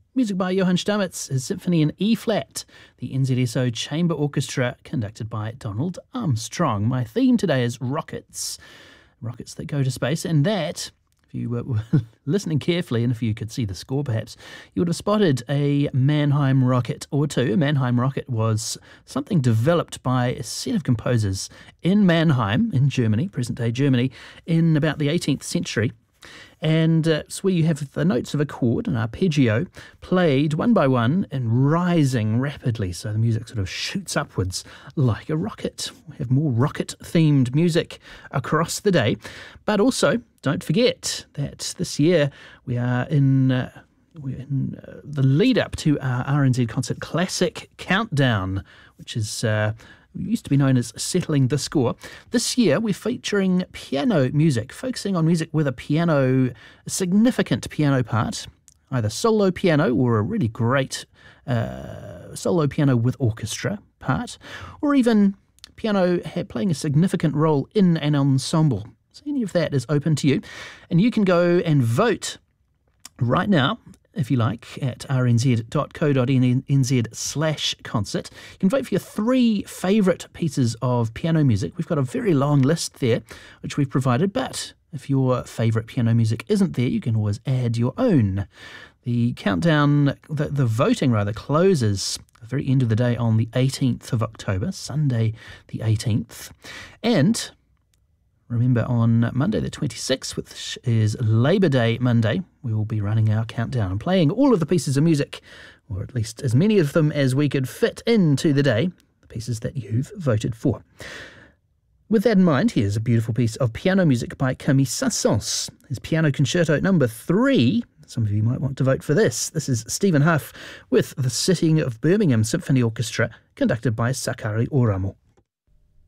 Music by Johann Stamitz, his Symphony in E-flat, the NZSO Chamber Orchestra, conducted by Donald Armstrong. My theme today is rockets, rockets that go to space, and that, if you were listening carefully, and if you could see the score perhaps, you would have spotted a Mannheim rocket or two. A Mannheim rocket was something developed by a set of composers in Mannheim, in Germany, present-day Germany, in about the 18th century. And it's where you have the notes of a chord, an arpeggio, played one by one and rising rapidly. So the music sort of shoots upwards like a rocket. We have more rocket-themed music across the day. But also, don't forget that this year we're in the lead-up to our RNZ Concert Classic Countdown, which is used to be known as Settling the Score. This year we're featuring piano music, focusing on music with a significant piano part, either solo piano or a really great solo piano with orchestra part, or even piano playing a significant role in an ensemble. So any of that is open to you, and you can go and vote right now, if you like, at rnz.co.nz/concert. You can vote for your 3 favourite pieces of piano music. We've got a very long list there, which we've provided, but if your favourite piano music isn't there, you can always add your own. The countdown, the voting rather, closes at the very end of the day on the 18th of October, Sunday the 18th. And remember, on Monday the 26th, which is Labour Day Monday, we will be running our countdown and playing all of the pieces of music, or at least as many of them as we could fit into the day, the pieces that you've voted for. With that in mind, here's a beautiful piece of piano music by Camille Saint-Saëns, his Piano Concerto No. 3. Some of you might want to vote for this. This is Stephen Huff with the City of Birmingham Symphony Orchestra, conducted by Sakari Oramo.